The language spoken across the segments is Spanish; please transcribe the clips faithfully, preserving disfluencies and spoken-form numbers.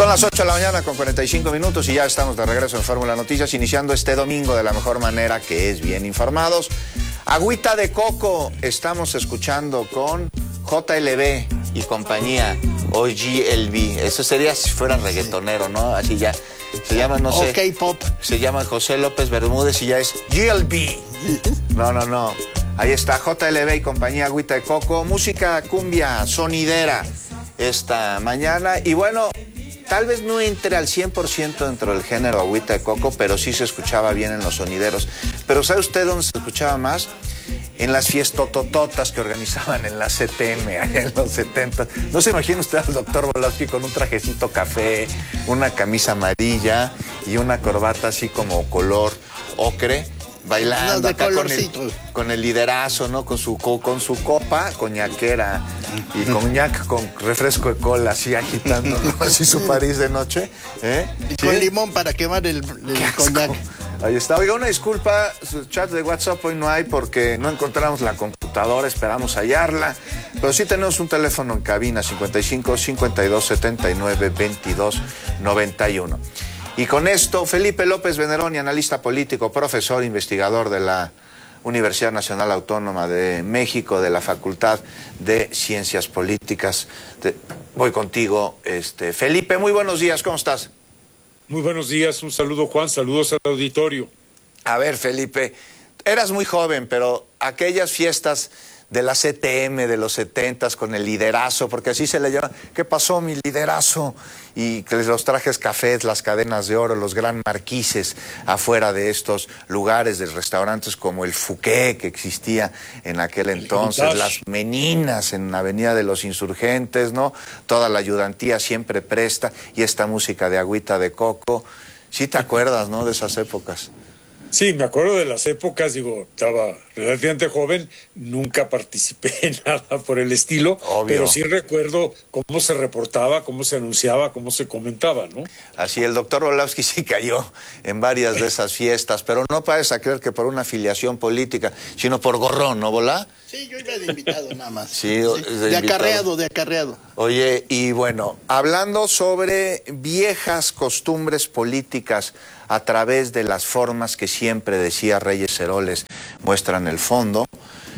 Son las ocho de la mañana con cuarenta y cinco minutos y ya estamos de regreso en Fórmula Noticias, iniciando este domingo de la mejor manera, que es bien informados. Agüita de coco, estamos escuchando con J L B y compañía, o G L B. Eso sería si fuera reggaetonero, ¿no? Así ya. Se llama, no sé. Ok, pop. Se llama José López Bermúdez y ya es G L B. No, no, no. Ahí está J L B y compañía, Agüita de coco. Música cumbia sonidera esta mañana. Y bueno, tal vez no entre al cien por ciento dentro del género Agüita de coco, pero sí se escuchaba bien en los sonideros. Pero ¿sabe usted dónde se escuchaba más? En las fiestotototas que organizaban en la C T M allá en los setenta. ¿No se imagina usted al doctor Volowski con un trajecito café, una camisa amarilla y una corbata así como color ocre, bailando acá con el, con el liderazo, ¿no? Con su, con su copa coñaquera y coñac con refresco de cola, así agitando, ¿no? Así su París de noche, ¿eh? Y ¿Sí? con limón para quemar el, el coñac. Ahí está. Oiga, una disculpa, su chat de WhatsApp hoy no hay porque no encontramos la computadora, esperamos hallarla, pero sí tenemos un teléfono en cabina, cincuenta y cinco, cincuenta y dos, setenta y nueve, veintidós, noventa y uno. Y con esto, Felipe López Veneroni, analista político, profesor, investigador de la Universidad Nacional Autónoma de México, de la Facultad de Ciencias Políticas. Te, voy contigo, este, Felipe, muy buenos días, ¿cómo estás? Muy buenos días, un saludo Juan, saludos al auditorio. A ver, Felipe, eras muy joven, pero aquellas fiestas de la C T M de los setentas con el liderazo, porque así se le llama, ¿qué pasó mi liderazo? Y que los trajes cafés, las cadenas de oro, los gran marquises afuera de estos lugares, de restaurantes como el Fuqué, que existía en aquel entonces, las meninas en la Avenida de los Insurgentes, ¿no? Toda la ayudantía siempre presta, y esta música de Agüita de coco. ¿Sí te acuerdas, no, de esas épocas? Sí, me acuerdo de las épocas, digo, estaba relativamente joven, nunca participé en nada por el estilo, obvio, pero sí recuerdo cómo se reportaba, cómo se anunciaba, cómo se comentaba, ¿no? Así, el doctor Volowski sí cayó en varias de esas fiestas, pero no parece a creer que por una afiliación política, sino por gorrón, ¿no, Volá? Sí, yo iba de invitado nada más. Sí, sí. De, de acarreado, de acarreado. Oye, y bueno, hablando sobre viejas costumbres políticas a través de las formas que siempre, decía Reyes Heroles, muestran el fondo,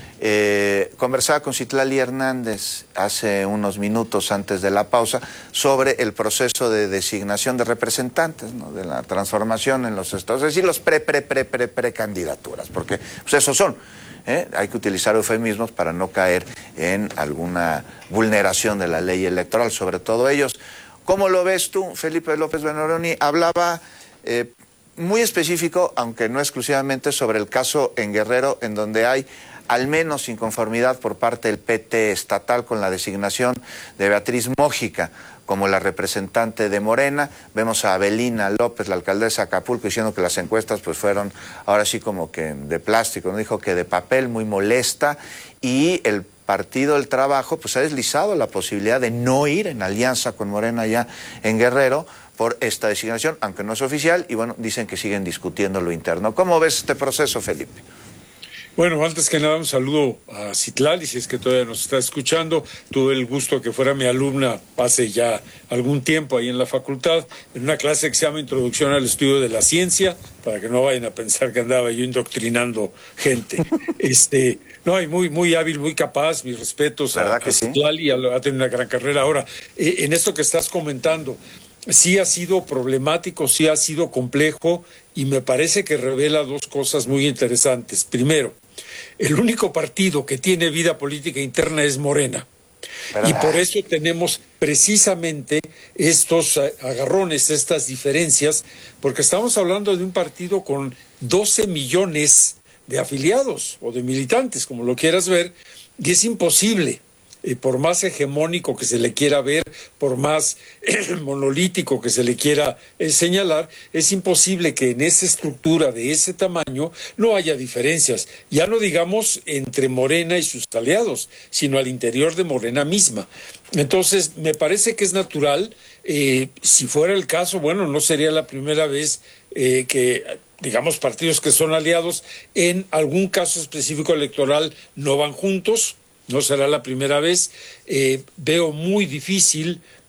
eh, conversaba con Citlali Hernández hace unos minutos antes de la pausa sobre el proceso de designación de representantes, ¿no? De la transformación en los estados, es decir, los pre, pre, pre, pre, pre candidaturas, porque pues esos son. ¿Eh? Hay que utilizar eufemismos para no caer en alguna vulneración de la ley electoral, sobre todo ellos. ¿Cómo lo ves tú, Felipe López Veneroni? Hablaba eh, muy específico, aunque no exclusivamente, sobre el caso en Guerrero, en donde hay al menos inconformidad por parte del P T estatal con la designación de Beatriz Mójica como la representante de Morena. Vemos a Abelina López, la alcaldesa de Acapulco, diciendo que las encuestas pues fueron ahora sí como que de plástico, no dijo que de papel, muy molesta, y el Partido del Trabajo pues ha deslizado la posibilidad de no ir en alianza con Morena allá en Guerrero por esta designación, aunque no es oficial, y bueno, dicen que siguen discutiendo lo interno. ¿Cómo ves este proceso, Felipe? Bueno, antes que nada un saludo a Citlali, si es que todavía nos está escuchando. Tuve el gusto que fuera mi alumna hace ya algún tiempo ahí en la facultad, en una clase que se llama Introducción al Estudio de la Ciencia, para que no vayan a pensar que andaba yo indoctrinando gente. este, no, y muy, muy hábil, muy capaz, mis respetos a, a Citlali, sí? Ha tenido una gran carrera. Ahora, eh, en esto que estás comentando, sí ha sido problemático, sí ha sido complejo, y me parece que revela dos cosas muy interesantes. Primero, el único partido que tiene vida política interna es Morena. ¿Verdad? Y por eso tenemos precisamente estos agarrones, estas diferencias, porque estamos hablando de un partido con doce millones de afiliados o de militantes, como lo quieras ver, y es imposible. Eh, por más hegemónico que se le quiera ver, por más eh, monolítico que se le quiera eh, señalar, es imposible que en esa estructura de ese tamaño no haya diferencias, ya no digamos entre Morena y sus aliados, sino al interior de Morena misma. Entonces, me parece que es natural, eh, si fuera el caso, bueno, no sería la primera vez eh, que, digamos, partidos que son aliados en algún caso específico electoral no van juntos. No será la primera vez. Eh, veo muy difícil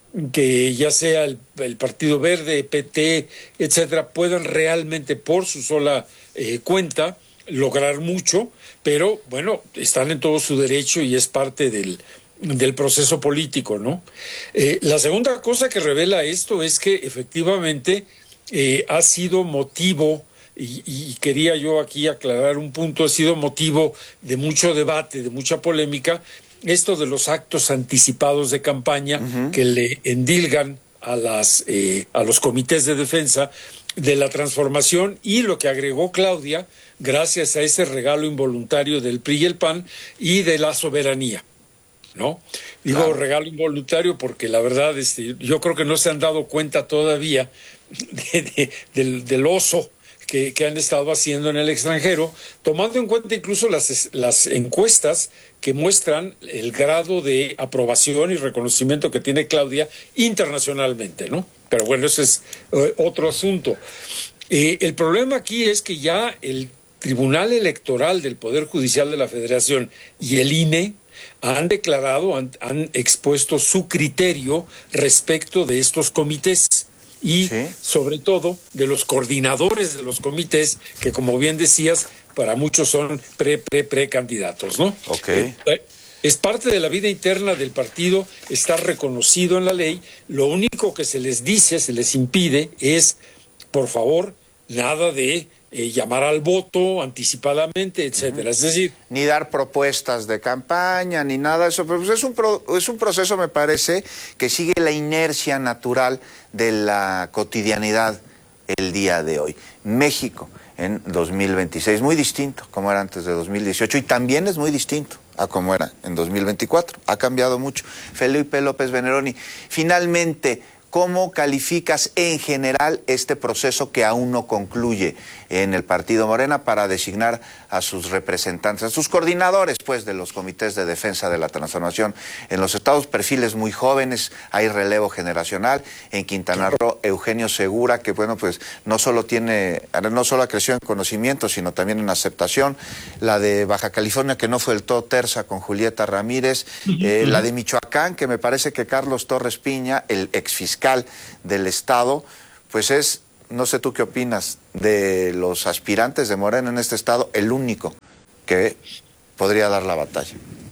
que ya sea el, el Partido Verde, P T, etcétera, puedan realmente por su sola eh, cuenta lograr mucho, pero bueno, están en todo su derecho y es parte del, del proceso político, ¿no? Eh, la segunda cosa que revela esto es que efectivamente eh, ha sido motivo, y, y quería yo aquí aclarar un punto, ha sido motivo de mucho debate, de mucha polémica, esto de los actos anticipados de campaña uh-huh. que le endilgan a, las, eh, a los comités de defensa de la transformación y lo que agregó Claudia, gracias a ese regalo involuntario del P R I y el P A N y de la soberanía, ¿no? Digo claro. regalo involuntario porque la verdad este, yo creo que no se han dado cuenta todavía de, de, del, del oso que, que han estado haciendo en el extranjero, tomando en cuenta incluso las, las encuestas que muestran el grado de aprobación y reconocimiento que tiene Claudia internacionalmente, ¿no? Pero bueno, ese es eh, otro asunto. Eh, el problema aquí es que ya el Tribunal Electoral del Poder Judicial de la Federación y el I N E han declarado, han, han expuesto su criterio respecto de estos comités y ¿sí? sobre todo de los coordinadores de los comités que, como bien decías, para muchos son pre, pre, pre candidatos, ¿no? Ok. Eh, es parte de la vida interna del partido, está reconocido en la ley. Lo único que se les dice, se les impide es, por favor, nada de eh, llamar al voto anticipadamente, etcétera. Uh-huh. Es decir, ni dar propuestas de campaña, ni nada de eso. Pero pues es un pro, es un proceso, me parece, que sigue la inercia natural de la cotidianidad el día de hoy. México en dos mil veintiséis, muy distinto como era antes de dos mil dieciocho y también es muy distinto a como era en dos mil veinticuatro. Ha cambiado mucho. Felipe López Veneroni, finalmente, ¿cómo calificas en general este proceso que aún no concluye en el Partido Morena para designar a sus representantes, a sus coordinadores, pues, de los comités de defensa de la transformación en los estados? Perfiles muy jóvenes, hay relevo generacional. En Quintana Roo, Eugenio Segura, que bueno, pues no solo tiene, no solo ha crecido en conocimiento, sino también en aceptación. La de Baja California, que no fue del todo tersa, con Julieta Ramírez. Eh, la de Michoacán, que me parece que Carlos Torres Piña, el exfiscal del estado, pues es, no sé tú qué opinas, de los aspirantes de Morena en este estado, el único que podría dar la batalla.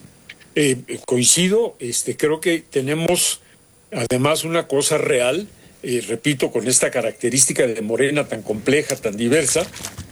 Eh, coincido, este, creo que tenemos además una cosa real, eh, repito, con esta característica de Morena tan compleja, tan diversa,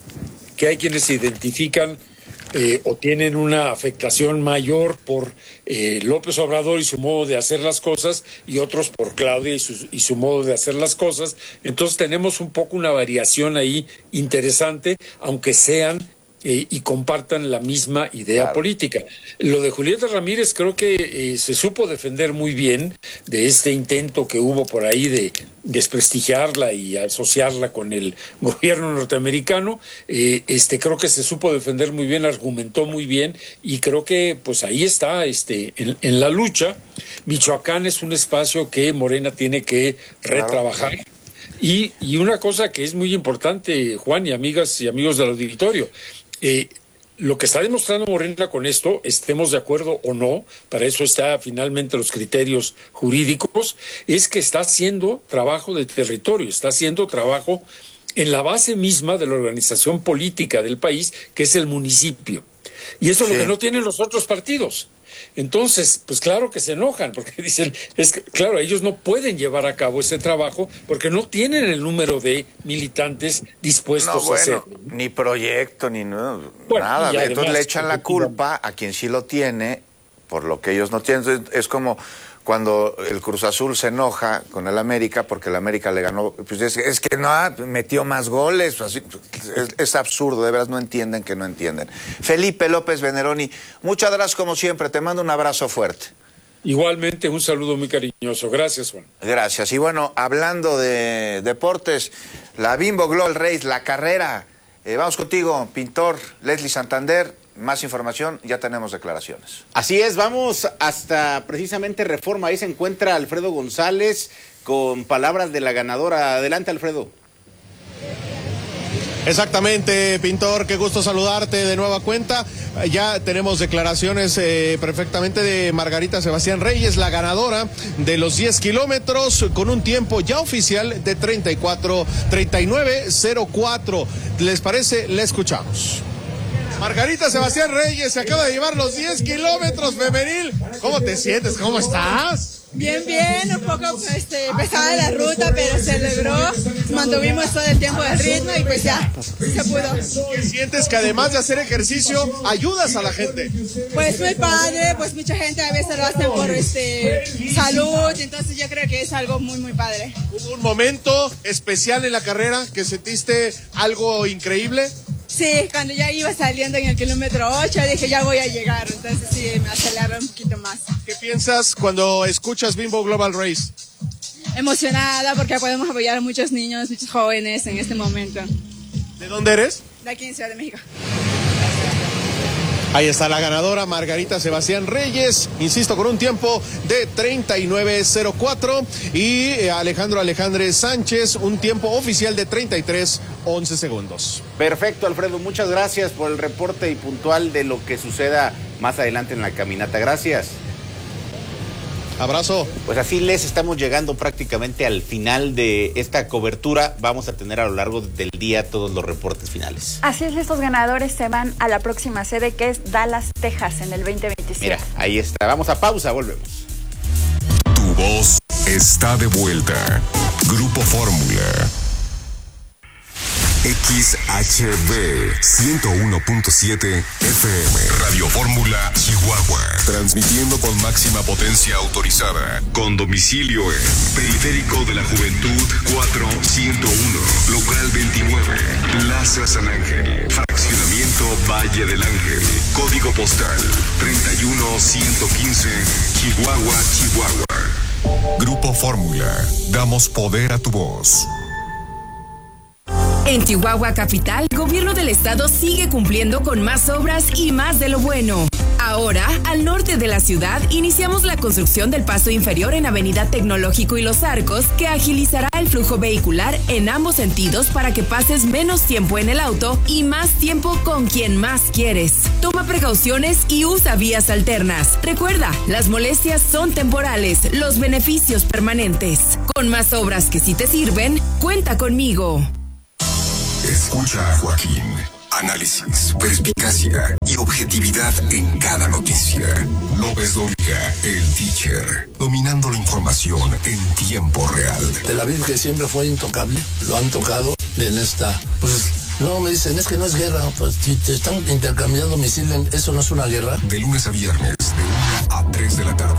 que hay quienes se identifican Eh, o tienen una afectación mayor por eh, López Obrador y su modo de hacer las cosas, y otros por Claudia y su, y su modo de hacer las cosas. Entonces tenemos un poco una variación ahí interesante, aunque sean eh, y compartan la misma idea claro. política. Lo de Julieta Ramírez creo que eh, se supo defender muy bien de este intento que hubo por ahí de desprestigiarla y asociarla con el gobierno norteamericano. Eh, este creo que se supo defender muy bien, argumentó muy bien, y creo que pues ahí está este en, en la lucha. Michoacán es un espacio que Morena tiene que retrabajar. Claro. Y, y una cosa que es muy importante, Juan y amigas y amigos del auditorio, eh, lo que está demostrando Morena con esto, estemos de acuerdo o no, para eso está finalmente los criterios jurídicos, es que está haciendo trabajo de territorio, está haciendo trabajo en la base misma de la organización política del país, que es el municipio. Y eso sí. es lo que no tienen los otros partidos. Entonces, pues claro que se enojan, porque dicen, es que, claro, ellos no pueden llevar a cabo ese trabajo porque no tienen el número de militantes dispuestos no, bueno, a hacerlo. Ni proyecto, ni no, bueno, nada. Además, entonces le echan la culpa a quien sí lo tiene por lo que ellos no tienen. Entonces, es como cuando el Cruz Azul se enoja con el América porque el América le ganó, pues es, es que no, metió más goles, así, es, es absurdo, de veras no entienden que no entienden. Felipe López Veneroni, muchas gracias como siempre, te mando un abrazo fuerte. Igualmente, un saludo muy cariñoso. Gracias, Juan. Gracias. Y bueno, hablando de deportes, la Bimbo Global Race, la carrera, eh, vamos contigo, pintor Leslie Santander. Más información, ya tenemos declaraciones. Así es, vamos hasta precisamente Reforma. Ahí se encuentra Alfredo González con palabras de la ganadora. Adelante, Alfredo. Exactamente, Pintor, qué gusto saludarte de nueva cuenta. Ya tenemos declaraciones eh, perfectamente de Margarita Sebastián Reyes, la ganadora de los diez kilómetros, con un tiempo ya oficial de treinta y cuatro, treinta y nueve cero cuatro. ¿Les parece? Le escuchamos. Margarita Sebastián Reyes se acaba de llevar los diez kilómetros femenil. ¿Cómo te sientes? ¿Cómo estás? Bien, bien, un poco este, pesada la ruta, pero se logró, mantuvimos todo el tiempo de ritmo y pues ya, se pudo. ¿Qué sientes que además de hacer ejercicio, ayudas a la gente? Pues muy padre, pues mucha gente a veces lo hace por este, salud, entonces yo creo que es algo muy, muy padre. ¿Hubo un momento especial en la carrera que sentiste algo increíble? Sí, cuando ya iba saliendo en el kilómetro ocho, dije ya voy a llegar, entonces sí, me aceleré un poquito más. ¿Qué piensas cuando escuchas Bimbo Global Race? Emocionada porque podemos apoyar a muchos niños, muchos jóvenes en este momento. ¿De dónde eres? De aquí en Ciudad de México. Ahí está la ganadora, Margarita Sebastián Reyes, insisto, con un tiempo de treinta y nueve cero cuatro, y Alejandro Alejandre Sánchez, un tiempo oficial de treinta y tres once segundos. Perfecto, Alfredo, muchas gracias por el reporte y puntual de lo que suceda más adelante en la caminata. Gracias. Abrazo. Pues así les estamos llegando prácticamente al final de esta cobertura. Vamos a tener a lo largo del día todos los reportes finales. Así es, estos ganadores se van a la próxima sede, que es Dallas, Texas, en el veinte veintisiete. Mira, ahí está. Vamos a pausa, volvemos. Tu voz está de vuelta. Grupo Fórmula. X H B ciento uno punto siete F M. Radio Fórmula Chihuahua. Transmitiendo con máxima potencia autorizada. Con domicilio en Periférico de la Juventud cuatro ciento uno. Local veintinueve. Plaza San Ángel. Fraccionamiento Valle del Ángel. Código postal treinta y uno ciento quince. Chihuahua, Chihuahua. Grupo Fórmula. Damos poder a tu voz. En Chihuahua Capital, Gobierno del Estado sigue cumpliendo con más obras y más de lo bueno. Ahora, al norte de la ciudad, iniciamos la construcción del paso inferior en Avenida Tecnológico y Los Arcos, que agilizará el flujo vehicular en ambos sentidos para que pases menos tiempo en el auto y más tiempo con quien más quieres. Toma precauciones y usa vías alternas. Recuerda, las molestias son temporales, los beneficios permanentes. Con más obras que sí te sirven, cuenta conmigo. Escucha a Joaquín. Análisis, perspicacia y objetividad en cada noticia. López Dóriga, el teacher, dominando la información en tiempo real. Tel Aviv, que siempre fue intocable, lo han tocado en esta... Pues no, me dicen, es que no es guerra. Pues si te están intercambiando misiles, ¿eso no es una guerra? De lunes a viernes, de una a tres de la tarde.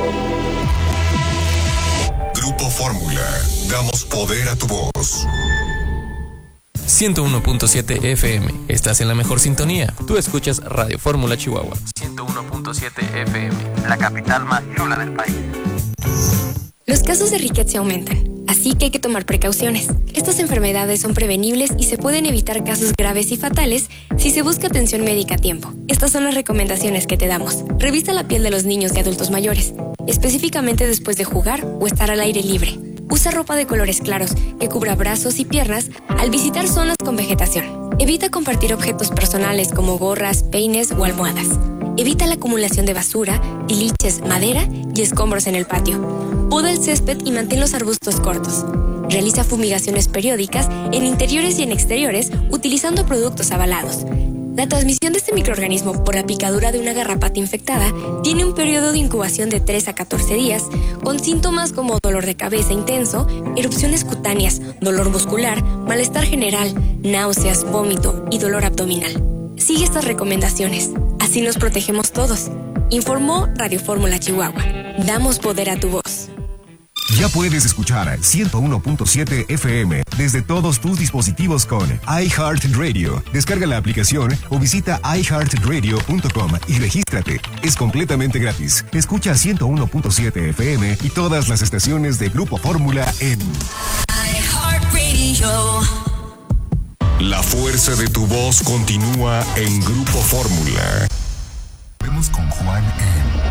Grupo Fórmula, damos poder a tu voz. ciento uno punto siete F M. Estás en la mejor sintonía. Tú escuchas Radio Fórmula Chihuahua. ciento uno punto siete F M. La capital más chula del país. Los casos de riqueza aumentan, así que hay que tomar precauciones. Estas enfermedades son prevenibles y se pueden evitar casos graves y fatales si se busca atención médica a tiempo. Estas son las recomendaciones que te damos. Revisa la piel de los niños y adultos mayores, específicamente después de jugar o estar al aire libre. Usa ropa de colores claros que cubra brazos y piernas al visitar zonas con vegetación. Evita compartir objetos personales como gorras, peines o almohadas. Evita la acumulación de basura, tiliches, madera y escombros en el patio. Poda el césped y mantén los arbustos cortos. Realiza fumigaciones periódicas en interiores y en exteriores utilizando productos avalados. La transmisión de este microorganismo por la picadura de una garrapata infectada tiene un periodo de incubación de tres a catorce días, con síntomas como dolor de cabeza intenso, erupciones cutáneas, dolor muscular, malestar general, náuseas, vómito y dolor abdominal. Sigue estas recomendaciones, así nos protegemos todos. Informó Radio Fórmula Chihuahua. Damos poder a tu voz. Ya puedes escuchar ciento uno punto siete F M desde todos tus dispositivos con iHeartRadio. Descarga la aplicación o visita i heart radio punto com y regístrate. Es completamente gratis. Escucha ciento uno punto siete F M y todas las estaciones de Grupo Fórmula en iHeartRadio. La fuerza de tu voz continúa en Grupo Fórmula. Vemos con Juan en